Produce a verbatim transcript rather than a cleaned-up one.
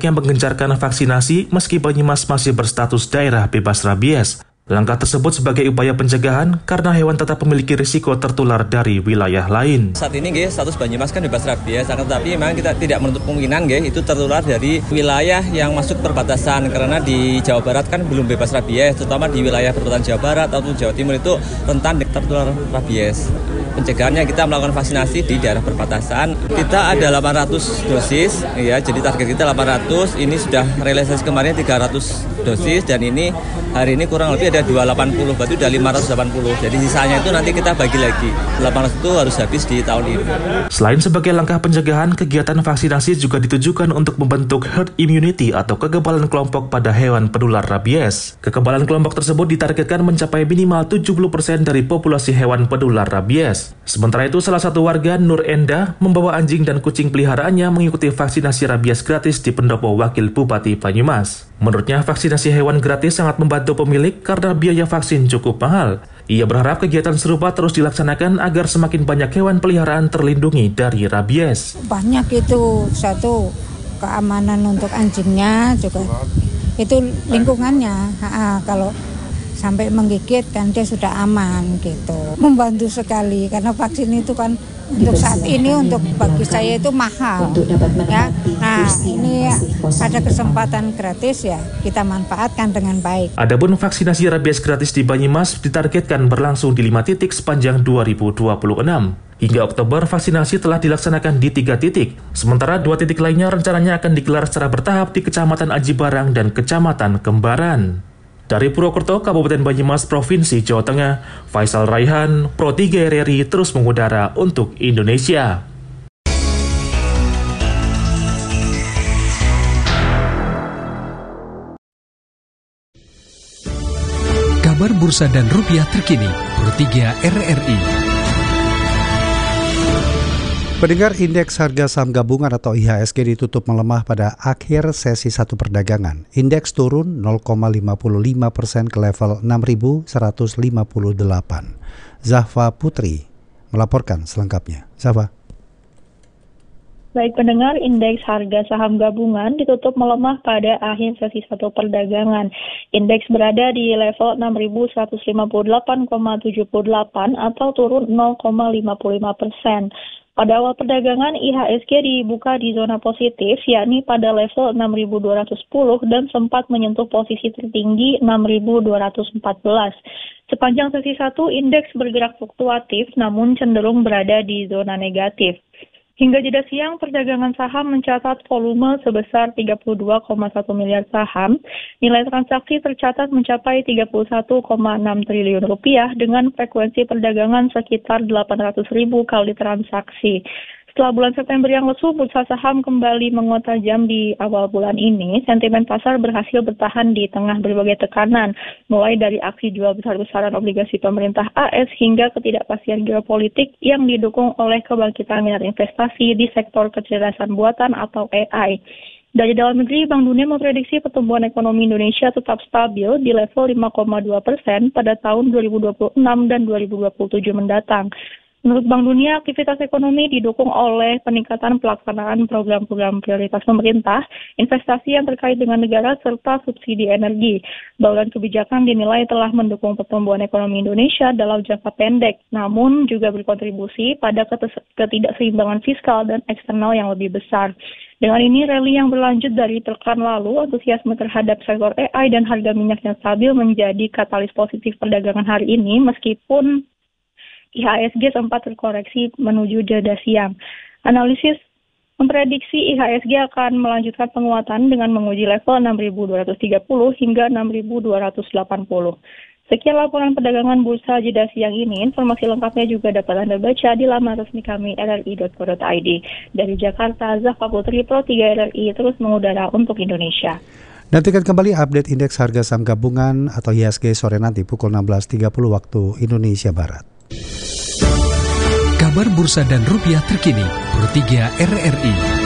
sebaiknya menggencarkan vaksinasi meski Banyumas masih berstatus daerah bebas rabies. Langkah tersebut sebagai upaya pencegahan karena hewan tetap memiliki risiko tertular dari wilayah lain. Saat ini nggih, status Banyumas kan bebas rabies, akan tetapi memang kita tidak menutup kemungkinan nggih itu tertular dari wilayah yang masuk perbatasan, karena di Jawa Barat kan belum bebas rabies, terutama di wilayah perbatasan Jawa Barat atau Jawa Timur itu rentan tertular rabies. Pencegahannya kita melakukan vaksinasi di daerah perbatasan. Kita ada delapan ratus dosis, ya, jadi target kita delapan ratus. Ini sudah realisasi kemarin tiga ratus dosis dan ini hari ini kurang lebih ada dua ratus delapan puluh, berarti udah lima ratus delapan puluh. Jadi sisanya itu nanti kita bagi lagi. delapan ratus itu harus habis di tahun ini. Selain sebagai langkah pencegahan, kegiatan vaksinasi juga ditujukan untuk membentuk herd immunity atau kekebalan kelompok pada hewan penular rabies. Kekebalan kelompok tersebut ditargetkan mencapai minimal tujuh puluh persen dari populasi hewan penular rabies. Sementara itu, salah satu warga, Nur Enda, membawa anjing dan kucing peliharaannya mengikuti vaksinasi rabies gratis di pendopo Wakil Bupati Banyumas. Menurutnya, vaksinasi hewan gratis sangat membantu pemilik karena biaya vaksin cukup mahal. Ia berharap kegiatan serupa terus dilaksanakan agar semakin banyak hewan peliharaan terlindungi dari rabies. Banyak itu, satu keamanan untuk anjingnya juga, itu lingkungannya. Ha-ha, kalau sampai menggigit kan dia sudah aman gitu. Membantu sekali karena vaksin itu kan untuk saat ini untuk bagi saya itu mahal. Ya. Nah, ini ada kesempatan gratis ya, kita manfaatkan dengan baik. Adapun vaksinasi rabies gratis di Banyumas ditargetkan berlangsung di lima titik sepanjang dua ribu dua puluh enam. Hingga Oktober, vaksinasi telah dilaksanakan di tiga titik. Sementara dua titik lainnya rencananya akan digelar secara bertahap di Kecamatan Aji Barang dan Kecamatan Kembaran. Dari Purwokerto, Kabupaten Banyumas, Provinsi Jawa Tengah, Faisal Raihan, Pro tiga R R I terus mengudara untuk Indonesia. Kabar bursa dan rupiah terkini, Pro tiga R R I. Pendengar, indeks harga saham gabungan atau I H S G ditutup melemah pada akhir sesi satu perdagangan. Indeks turun nol koma lima lima persen ke level enam ribu seratus lima puluh delapan. Zahva Putri melaporkan selengkapnya. Zahva. Baik pendengar, indeks harga saham gabungan ditutup melemah pada akhir sesi satu perdagangan. Indeks berada di level enam ribu seratus lima puluh delapan koma tujuh delapan atau turun nol koma lima lima persen. Pada awal perdagangan, I H S G dibuka di zona positif, yakni pada level enam ribu dua ratus sepuluh dan sempat menyentuh posisi tertinggi enam ribu dua ratus empat belas. Sepanjang sesi satu, indeks bergerak fluktuatif namun cenderung berada di zona negatif. Hingga jeda siang, perdagangan saham mencatat volume sebesar tiga puluh dua koma satu miliar saham. Nilai transaksi tercatat mencapai tiga puluh satu koma enam triliun rupiah dengan frekuensi perdagangan sekitar delapan ratus ribu kali transaksi. Setelah bulan September yang lesu, bursa saham kembali menguat tajam di awal bulan ini. Sentimen pasar berhasil bertahan di tengah berbagai tekanan, mulai dari aksi jual besar-besaran obligasi pemerintah A S hingga ketidakpastian geopolitik yang didukung oleh kebangkitan minat investasi di sektor kecerdasan buatan atau A I. Dari dalam negeri, Bank Dunia memprediksi pertumbuhan ekonomi Indonesia tetap stabil di level lima koma dua persen pada tahun dua ribu dua puluh enam dan dua ribu dua puluh tujuh mendatang. Menurut Bank Dunia, aktivitas ekonomi didukung oleh peningkatan pelaksanaan program-program prioritas pemerintah, investasi yang terkait dengan negara, serta subsidi energi. Bauran kebijakan dinilai telah mendukung pertumbuhan ekonomi Indonesia dalam jangka pendek, namun juga berkontribusi pada ketidakseimbangan fiskal dan eksternal yang lebih besar. Dengan ini, rally yang berlanjut dari pekan lalu, antusiasme terhadap sektor A I dan harga minyak yang stabil menjadi katalis positif perdagangan hari ini, meskipun I H S G sempat terkoreksi menuju jeda siang. Analisis memprediksi I H S G akan melanjutkan penguatan dengan menguji level enam ribu dua ratus tiga puluh hingga enam ribu dua ratus delapan puluh. Sekian laporan perdagangan bursa jeda siang ini. Informasi lengkapnya juga dapat Anda baca di laman resmi kami r r i dot co dot i d. Dari Jakarta, Zahva Putri, Pro tiga R R I terus mengudara untuk Indonesia. Nantikan kembali update indeks harga saham gabungan atau I H S G sore nanti pukul enam belas tiga puluh waktu Indonesia Barat. Kabar bursa dan rupiah terkini, Pro tiga R R I.